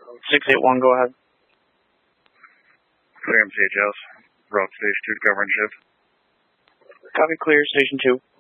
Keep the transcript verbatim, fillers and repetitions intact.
six eight one, go ahead. Clear M C H S. Route Station two to cover and shift. Copy, clear, Station two.